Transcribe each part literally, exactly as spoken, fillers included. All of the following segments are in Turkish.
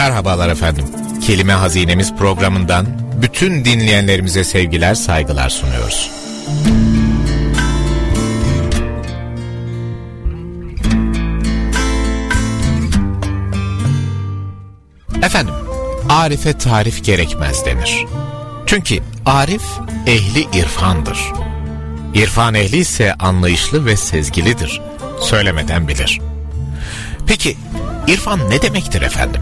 Merhabalar efendim. Kelime Hazinemiz programından bütün dinleyenlerimize sevgiler, saygılar sunuyoruz. Efendim, arife tarif gerekmez denir. Çünkü arif ehli irfandır. İrfan ehli ise anlayışlı ve sezgilidir. Söylemeden bilir. Peki, irfan ne demektir efendim?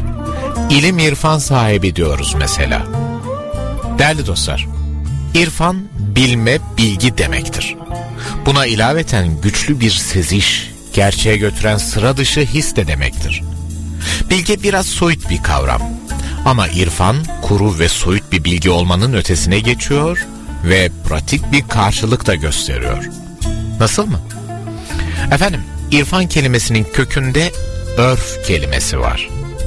İlim irfan sahibi diyoruz mesela. Değerli dostlar, irfan bilme, bilgi demektir. Buna ilaveten güçlü bir seziş, gerçeğe götüren sıra dışı his de demektir. Bilgi biraz soyut bir kavram. Ama irfan, kuru ve soyut bir bilgi olmanın ötesine geçiyor ve pratik bir karşılık da gösteriyor. Nasıl mı? Efendim, irfan kelimesinin kökünde örf kelimesi var.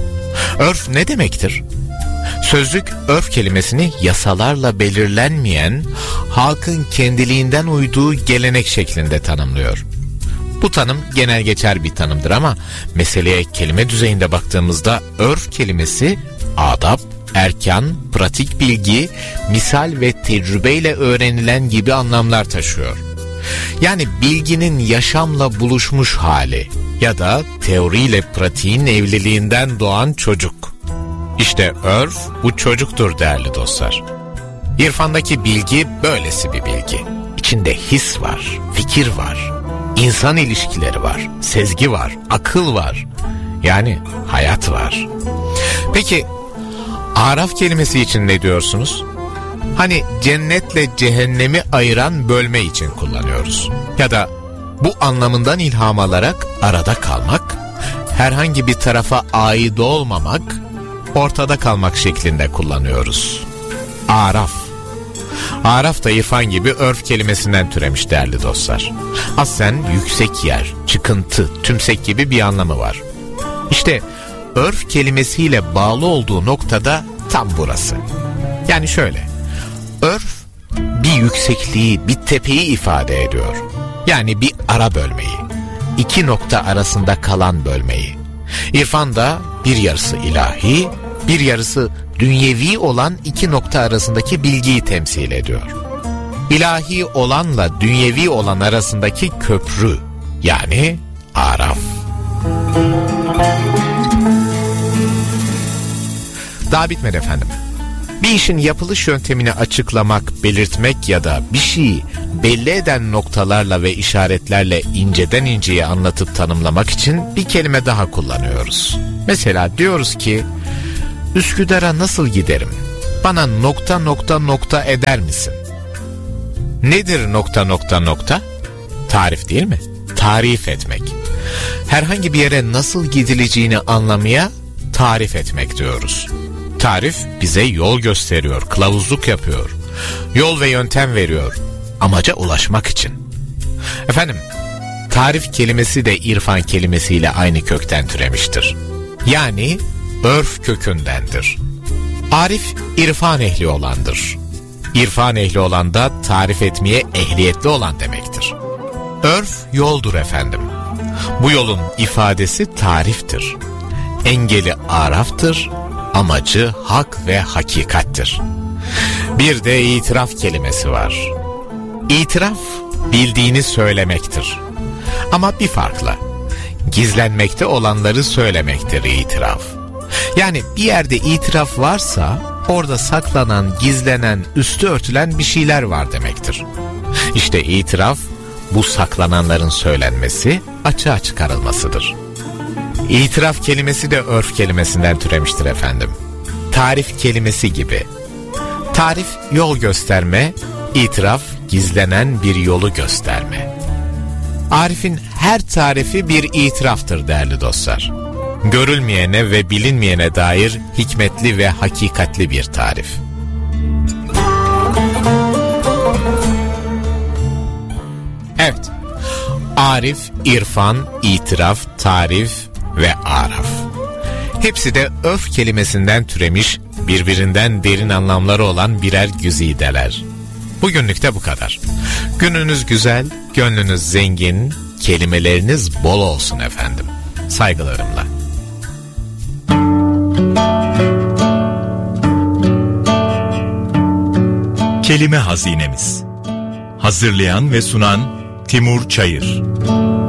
Örf ne demektir? Sözlük örf kelimesini yasalarla belirlenmeyen, halkın kendiliğinden uyduğu gelenek şeklinde tanımlıyor. Bu tanım genel geçer bir tanımdır ama meseleye kelime düzeyinde baktığımızda örf kelimesi adab, erkan, pratik bilgi, misal ve tecrübeyle öğrenilen gibi anlamlar taşıyor. Yani bilginin yaşamla buluşmuş hali ya da teoriyle pratiğin evliliğinden doğan çocuk. İşte örf bu çocuktur değerli dostlar. İrfandaki bilgi böylesi bir bilgi. İçinde his var, fikir var, insan ilişkileri var, sezgi var, akıl var. Yani hayat var. Peki araf kelimesi için ne diyorsunuz? Hani cennetle cehennemi ayıran bölme için kullanıyoruz. Ya da bu anlamından ilham alarak arada kalmak, herhangi bir tarafa ait olmamak, ortada kalmak şeklinde kullanıyoruz. Araf. Araf da irfan gibi örf kelimesinden türemiş değerli dostlar. Aslen yüksek yer, çıkıntı, tümsek gibi bir anlamı var. İşte örf kelimesiyle bağlı olduğu noktada tam burası. Yani şöyle, örf bir yüksekliği, bir tepeyi ifade ediyor. Yani bir ara bölmeyi, iki nokta arasında kalan bölmeyi. İrfan da bir yarısı ilahi, bir yarısı dünyevi olan iki nokta arasındaki bilgiyi temsil ediyor. İlahi olanla dünyevi olan arasındaki köprü, yani araf. Daha bitmedi efendim. Bir işin yapılış yöntemini açıklamak, belirtmek ya da bir şeyi belli eden noktalarla ve işaretlerle inceden inceye anlatıp tanımlamak için bir kelime daha kullanıyoruz. Mesela diyoruz ki, Üsküdar'a nasıl giderim? Bana nokta nokta nokta eder misin? Nedir nokta nokta nokta? Tarif değil mi? Tarif etmek. Herhangi bir yere nasıl gidileceğini anlamaya tarif etmek diyoruz. Tarif bize yol gösteriyor, kılavuzluk yapıyor. Yol ve yöntem veriyor. Amaca ulaşmak için. Efendim, tarif kelimesi de irfan kelimesiyle aynı kökten türemiştir. Yani örf kökündendir. Arif, irfan ehli olandır. İrfan ehli olan da tarif etmeye ehliyetli olan demektir. Örf yoldur efendim. Bu yolun ifadesi tariftir. Engeli araftır, amacı hak ve hakikattir. Bir de itiraf kelimesi var. İtiraf, bildiğini söylemektir. Ama bir farkla, gizlenmekte olanları söylemektir itiraf. Yani bir yerde itiraf varsa, orada saklanan, gizlenen, üstü örtülen bir şeyler var demektir. İşte itiraf, bu saklananların söylenmesi, açığa çıkarılmasıdır. İtiraf kelimesi de örf kelimesinden türemiştir efendim. Tarif kelimesi gibi. Tarif yol gösterme, itiraf gizlenen bir yolu gösterme. Arif'in her tarifi bir itiraftır değerli dostlar. Görülmeyene ve bilinmeyene dair hikmetli ve hakikatli bir tarif. Evet, arif, irfan, itiraf, tarif ve araf. Hepsi de örf kelimesinden türemiş, birbirinden derin anlamları olan birer güzideler. Bugünlük de bu kadar. Gününüz güzel, gönlünüz zengin, kelimeleriniz bol olsun efendim. Saygılarımla. Kelime Hazinemiz. Hazırlayan ve sunan Timur Çayır.